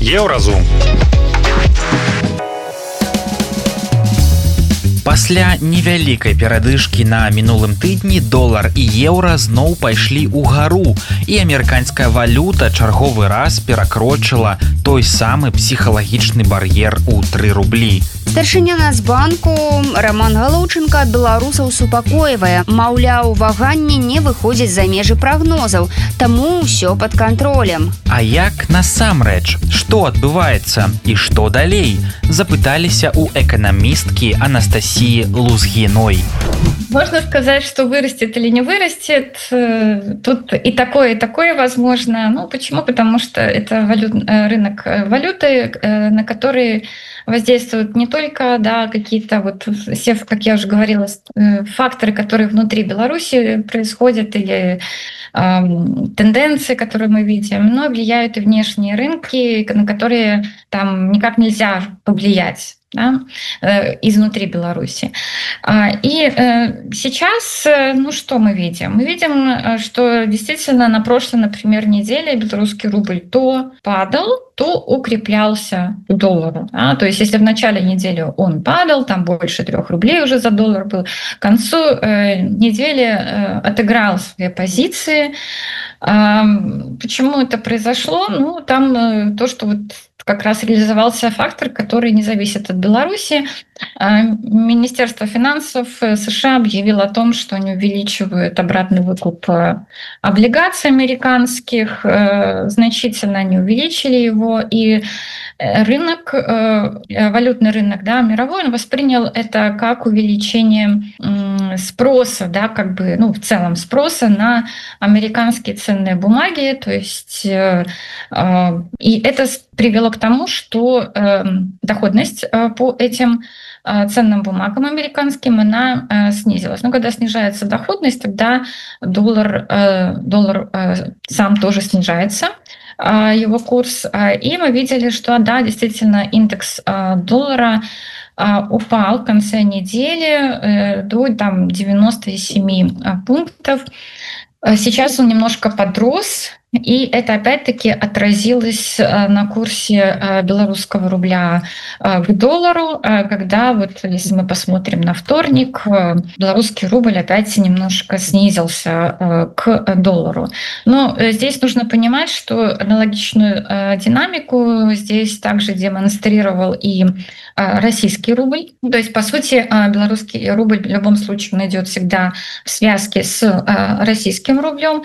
Еўразум. Пасля невялікай перадышкі на мінулым тыдні долар і еўра зноў пайшлі ўгару, і амерыканская валюта чарговы раз перакрочыла той самы псіхалагічны бар'ер у 3 рублі. Старшыня Нацбанку Роман Галоўчынка ад беларусаў супакойвае, маўляў, ваганні не выходзяць за межы прагнозаў, таму ўсё пад кантролем. А як насамрэч? Што адбываецца і што далей? Запыталіся у эканамісткі Анастасии Лузгиной. Можно сказать, что вырастет или не вырастет. Тут и такое возможно. Ну, почему? Потому что это рынок валюты, на который воздействуют не только какие-то вот все, как я уже говорила, факторы, которые внутри Беларуси происходят, или тенденции, которые мы видим, но влияют и внешние рынки, на которые там никак нельзя повлиять. Изнутри Беларуси. И сейчас, что мы видим? Мы видим, что действительно на прошлой, например, неделе белорусский рубль то падал, то укреплялся к доллару. То есть если в начале недели он падал, там больше 3 рублей уже за доллар был, к концу недели отыграл свои позиции. Почему это произошло? Там то, что вот как раз реализовался фактор, который не зависит от Беларуси. Министерство финансов США объявило о том, что они увеличивают обратный выкуп облигаций американских, значительно они увеличили его, и рынок, валютный рынок, мировой, он воспринял это как увеличение спроса, в целом спроса на американские ценные бумаги, то есть и это привело к тому, что доходность по этим ценным бумагам американским, она снизилась. Но когда снижается доходность, тогда доллар сам тоже снижается, его курс. И мы видели, что действительно индекс доллара упал в конце недели до 97 пунктов. Сейчас он немножко подрос, и это опять-таки отразилось на курсе белорусского рубля к доллару, когда если мы посмотрим на вторник, белорусский рубль опять немножко снизился к доллару. Но здесь нужно понимать, что аналогичную динамику здесь также демонстрировал и российский рубль. То есть, по сути, белорусский рубль в любом случае он идет всегда в связке с российским рублем.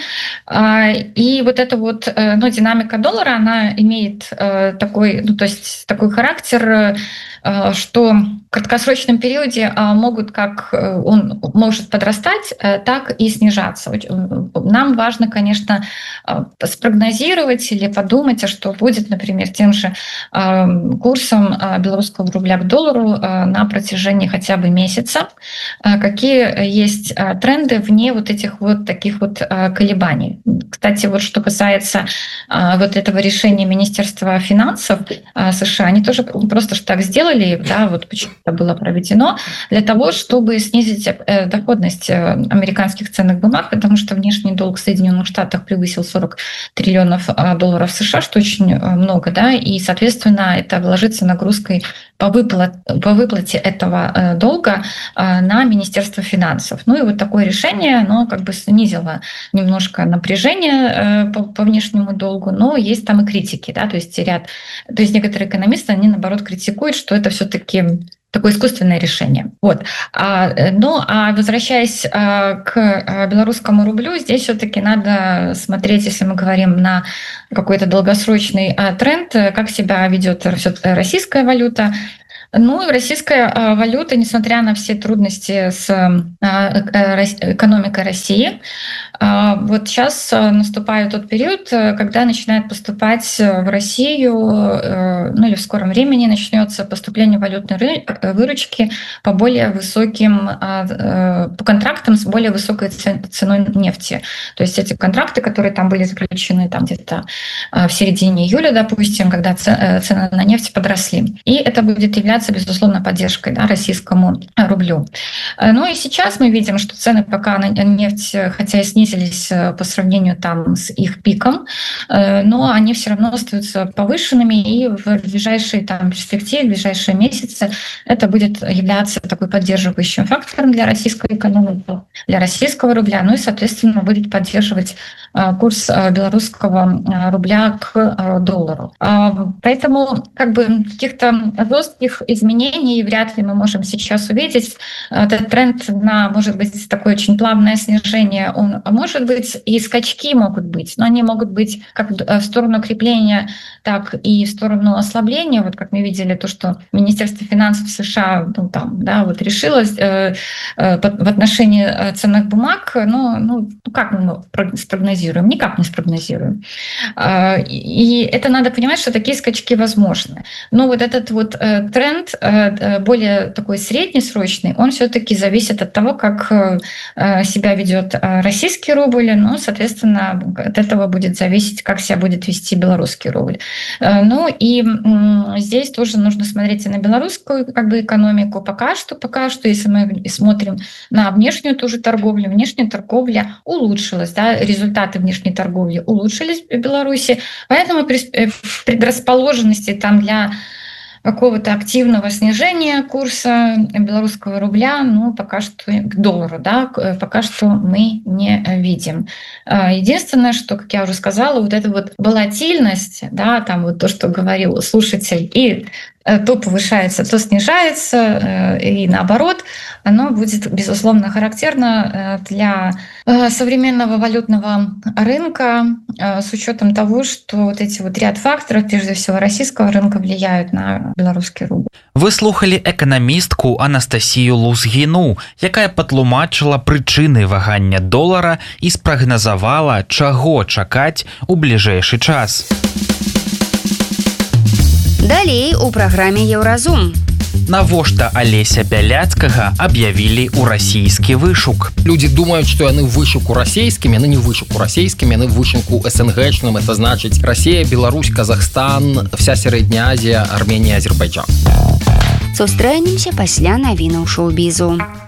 И эта динамика доллара, она имеет такой характер, что в краткосрочном периоде он может подрастать, так и снижаться. Нам важно, конечно, спрогнозировать или подумать, что будет, например, тем же курсом белорусского рубля к доллару на протяжении хотя бы месяца, какие есть тренды вне этих таких колебаний. Кстати, что касается этого решения Министерства финансов США, они тоже не просто так сделали, почему это было проведено, для того, чтобы снизить доходность американских ценных бумаг, потому что внешний долг в Соединенных Штатах превысил 40 триллионов долларов США, что очень много, и, соответственно, это ложится нагрузкой по выплате этого долга на Министерство финансов. И такое решение, оно снизило немножко напряжение по внешнему долгу, но есть там и критики, то есть некоторые экономисты, они наоборот критикуют, что это все-таки такое искусственное решение. Возвращаясь к белорусскому рублю, здесь все-таки надо смотреть, если мы говорим на какой-то долгосрочный тренд, как себя ведет российская валюта. Российская валюта, несмотря на все трудности с экономикой России, сейчас наступает тот период, когда начинает поступать в Россию, или в скором времени начнется поступление валютной выручки по более высоким, по контрактам с более высокой ценой нефти. То есть эти контракты, которые там были заключены где-то в середине июля, допустим, когда цены на нефть подросли. И это будет являться, безусловно, поддержкой российскому рублю. И сейчас мы видим, что цены пока на нефть, хотя и снизились снизились по сравнению там с их пиком, но они все равно остаются повышенными, и в ближайшие там перспективе, в ближайшие месяцы это будет являться такой поддерживающим фактором для российской экономики, для российского рубля, ну и, соответственно, будет поддерживать курс белорусского рубля к доллару. Поэтому как бы каких-то жестких изменений вряд ли мы можем сейчас увидеть. Этот тренд на, может быть, такое очень плавное снижение, он может быть, и скачки могут быть, но они могут быть как в сторону крепления, так и в сторону ослабления. Вот как мы видели, то, что Министерство финансов США решило в отношении ценных бумаг, как мы спрогнозируем? Никак не спрогнозируем. И это надо понимать, что такие скачки возможны. Но вот этот вот тренд, более такой среднесрочный, он все-таки зависит от того, как себя ведет российский рубль, ну, соответственно, от этого будет зависеть, как себя будет вести белорусский рубль. Ну и здесь тоже нужно смотреть и на белорусскую как бы экономику. Пока что, если мы смотрим на внешнюю ту же торговлю, внешняя торговля улучшилась, да, результаты внешней торговли улучшились в Беларуси, поэтому предрасположенности там для какого-то активного снижения курса белорусского рубля, пока что к доллару, да, пока что мы не видим. Единственное, что, как я уже сказала, вот эта вот волатильность, да, там вот то, что говорил слушатель, и то повышается, то снижается, и наоборот, оно будет, безусловно, характерно для современного валютного рынка с учетом того, что вот эти вот ряд факторов, прежде всего российского рынка, влияют на белорусский рубль. Вы слухали эканамістку Анастасію Лузгіну, якая патлумачыла прычыны вагання долара і спрагназавала, чаго чакаць у бліжэйшы час. Далей у праграме Еўразум. Навошта Алеся Бяляцкага аб'явілі ў расійскі вышук? Люди думают, что яны в вышуку расійскім, яны не в вышуку расійскім, яны в вышуку СНГ-чным. Это значит Россия, Беларусь, Казахстан, вся Средняя Азия, Армения, Азербайджан. Сустрэнемся пасля навінаў шоу-бізу.